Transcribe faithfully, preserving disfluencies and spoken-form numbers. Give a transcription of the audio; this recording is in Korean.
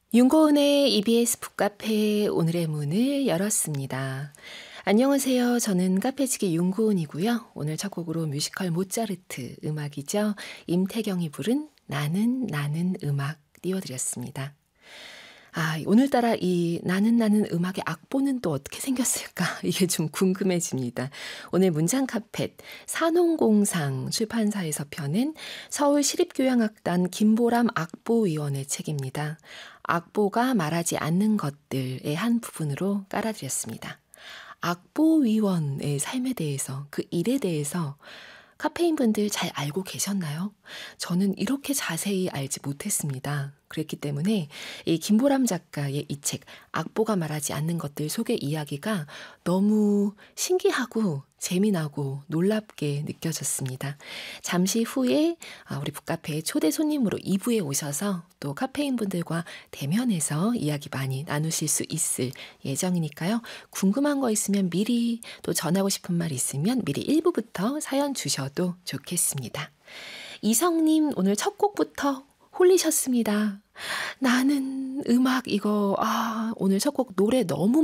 윤고은의 이비에스 북카페 오늘의 문을 열었습니다. 안녕하세요. 저는 카페지기 윤고은이고요. 오늘 첫 곡으로 뮤지컬 모차르트 음악이죠. 임태경이 부른 나는 나는 음악 띄워드렸습니다. 아, 오늘따라 이 나는 나는 음악의 악보는 또 어떻게 생겼을까? 이게 좀 궁금해집니다. 오늘 문장 카펫 산홍공상 출판사에서 펴낸 서울시립교향악단 김보람 악보위원의 책입니다. 악보가 말하지 않는 것들의 한 부분으로 깔아드렸습니다. 악보위원의 삶에 대해서, 그 일에 대해서 카페인 분들 잘 알고 계셨나요? 저는 이렇게 자세히 알지 못했습니다. 그랬기 때문에 이 김보람 작가의 이 책 악보가 말하지 않는 것들 속의 이야기가 너무 신기하고 재미나고 놀랍게 느껴졌습니다. 잠시 후에 우리 북카페의 초대 손님으로 이 부에 오셔서 또 카페인 분들과 대면해서 이야기 많이 나누실 수 있을 예정이니까요. 궁금한 거 있으면 미리, 또 전하고 싶은 말 있으면 미리 일 부부터 사연 주셔도 좋겠습니다. 이성님, 오늘 첫 곡부터 홀리셨습니다. 나는 음악 이거 아 오늘 첫 곡 노래 너무